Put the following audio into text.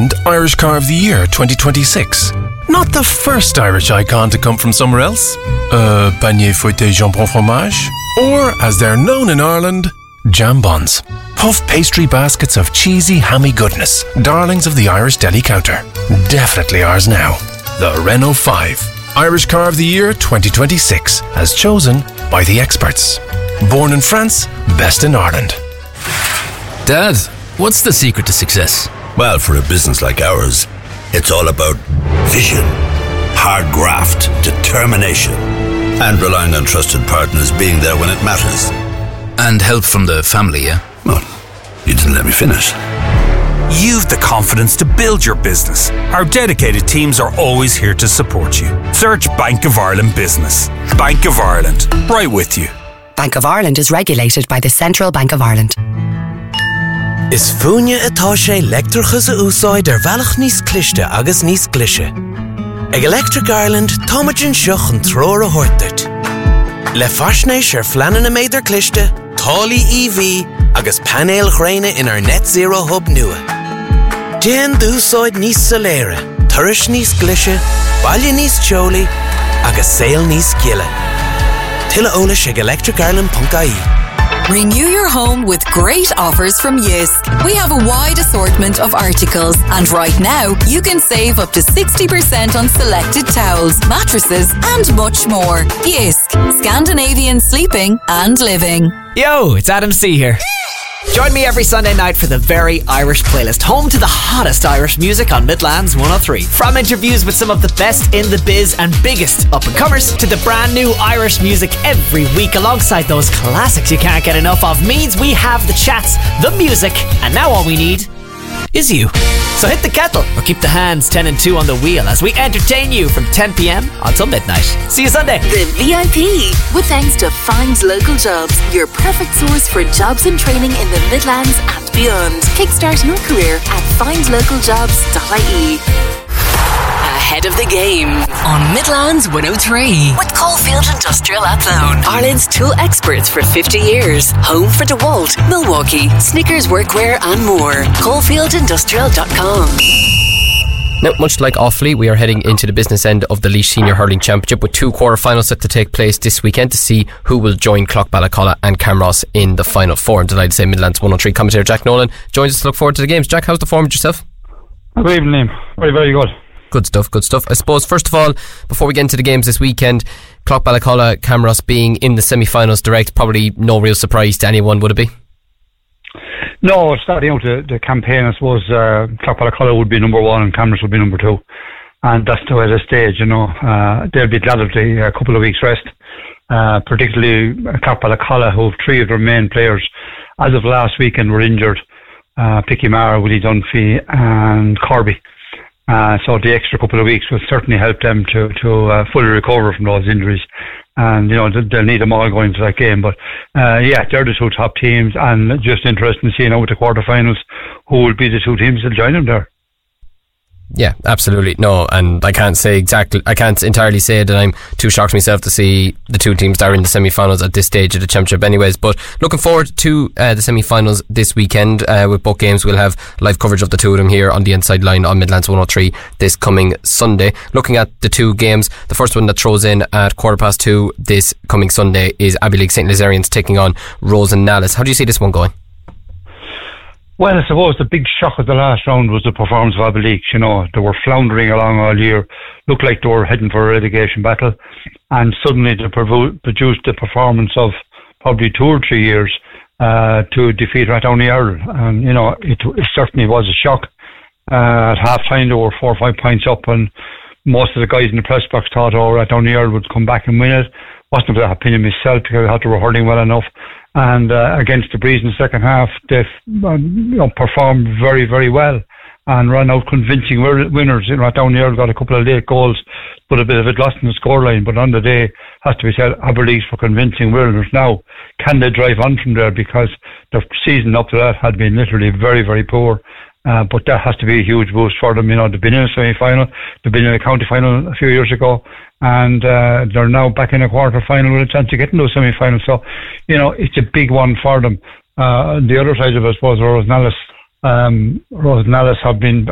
second Irish Car of the Year 2026. Not the first Irish icon to come from somewhere else. Panier fouetté jambon fromage. Or, as they're known in Ireland, jambons. Puff pastry baskets of cheesy, hammy goodness. Darlings of the Irish deli counter. Definitely ours now. The Renault 5. Irish Car of the Year 2026, as chosen by the experts. Born in France, best in Ireland. Dad, what's the secret to success? Well, for a business like ours, it's all about vision, hard graft, determination, and relying on trusted partners being there when it matters. And help from the family, yeah? Well, you didn't let me finish. You've the confidence to build your business. Our dedicated teams are always here to support you. Search Bank of Ireland Business. Bank of Ireland, right with you. Bank of Ireland is regulated by the Central Bank of Ireland. Is fúine atá sé leictreachas a úsáid veilach níos cliste agus níos glise. Ag Electric Ireland, táimeann seach an tróir a thuirteart. Le faisnéis fleanan a méidir cliste, tálaí EV agus panel chréine in our net zero hub nua. Déan d'úsáid níos soléire, turais níos glise, baile níos teolaí agus saol níos giile. Tuilleadh eolais ag electricireland.ie. Renew your home with great offers from Jysk. We have a wide assortment of articles, and right now you can save up to 60% on selected towels, mattresses and much more. Jysk, Scandinavian sleeping and living. Yo, it's Adam C here. Join me every Sunday night for the Very Irish Playlist, home to the hottest Irish music on Midlands 103. From interviews with some of the best in the biz and biggest up-and-comers to the brand new Irish music every week alongside those classics you can't get enough of means we have the chats, the music, and now all we need is you. So hit the kettle or keep the hands 10 and 2 on the wheel as we entertain you from 10 p.m. until midnight. See you Sunday. The VIP, with thanks to Find Local Jobs, your perfect source for jobs and training in the Midlands and beyond. Kickstart your career at findlocaljobs.ie. Ahead of the game on Midlands 103 with Caulfield Industrial Athlone, Ireland's tool experts for 50 years. Home for DeWalt, Milwaukee, Snickers Workwear and more. CaulfieldIndustrial.com. Now, much like Offaly, we are heading into the business end of the Laois Senior Hurling Championship with 2 quarter-finals set to take place this weekend to see who will join Clough-Ballacolla and Camross in the final four. I'm delighted to say Midlands 103 commentator Jack Nolan joins us to look forward to the games. Jack, how's the form with yourself? Good evening. Very, very good. Good stuff, good stuff. I suppose, first of all, before we get into the games this weekend, Clough-Ballacolla, Camross being in the semi-finals direct, probably no real surprise to anyone, would it be? No, starting out the campaign, I suppose Clough-Ballacolla would be number 1 and Camross would be number 2. And that's the way they stage, you know. They'll be glad of the couple of weeks rest, particularly Clough-Ballacolla, who have 3 of their main players, as of last weekend, were injured. Picky Maher, Willie Dunphy and Corby. So the extra couple of weeks will certainly help them to fully recover from those injuries. And, you know, they'll need them all going to that game. But, yeah, they're the 2 top teams, and just interesting to see now with the quarterfinals who will be the 2 teams that join them there. Yeah, absolutely. No, and I can't entirely say that I'm too shocked myself to see the 2 teams that are in the semi-finals at this stage of the championship anyways. But looking forward to the semi-finals this weekend with both games. We'll have live coverage of the 2 of them here on the Inside Line on Midlands 103 this coming Sunday. Looking at the 2 games, the first one that throws in at 2:15 this coming Sunday is Abbey League St. Lazarians taking on Rosenallis. How do you see this one going? Well, I suppose the big shock of the last round was the performance of Abbey League. You know, they were floundering along all year, looked like they were heading for a relegation battle, and suddenly they produced the performance of probably 2 or 3 years to defeat Rathdowney Earl. And, you know, it certainly was a shock. At half-time they were 4 or 5 points up, and most of the guys in the press box thought, Rathdowney Earl would come back and win it. Wasn't of that opinion myself, because I thought they were hurling well enough. And against the Breeze in the second half, they performed very, very well and ran out convincing winners. Rathdowney Earl got a couple of late goals, but a bit of it lost in the scoreline. But on the day, has to be said, Aberleague for convincing winners. Now, can they drive on from there? Because the season up to that had been literally very, very poor. But that has to be a huge boost for them. You know, they've been in a semi-final, they've been in a county final a few years ago, and they're now back in a quarter-final with a chance to get into a semi-final. So, you know, it's a big one for them. The other side of it, I suppose, Rosenallis have been